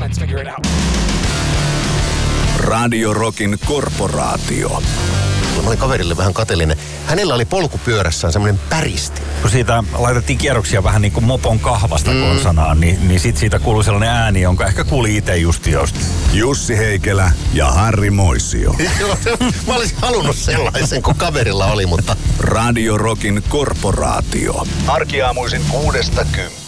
Let's figure it out. Radio Rockin korporaatio. Mä olin kaverille vähän kateellinen. Hänellä oli polkupyörässään semmoinen päristi. Kun siitä laitettiin kierroksia vähän niin kuin mopon kahvasta konsanaan, niin sit siitä kuului sellainen ääni, jonka ehkä kuuli itse just josta. Jussi Heikelä ja Harri Moisio. Mä olisin halunnut sellaisen, kun kaverilla oli, mutta... Radio Rockin korporaatio. Arkiaamuisin 6-10.